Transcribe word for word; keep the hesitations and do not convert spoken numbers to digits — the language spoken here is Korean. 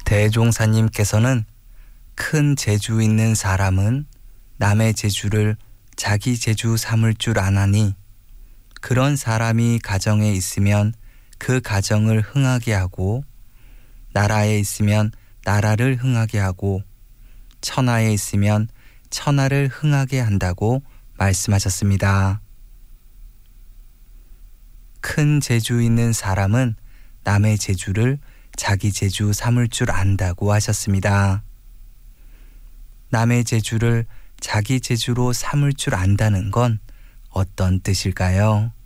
대종사님께서는 큰 재주 있는 사람은 남의 재주를 자기 재주 삼을 줄 아나니 그런 사람이 가정에 있으면 그 가정을 흥하게 하고 나라에 있으면 나라를 흥하게 하고 천하에 있으면 천하를 흥하게 한다고 말씀하셨습니다. 큰 재주 있는 사람은 남의 재주를 자기 재주 삼을 줄 안다고 하셨습니다. 남의 재주를 자기 재주로 삼을 줄 안다는 건 어떤 뜻일까요?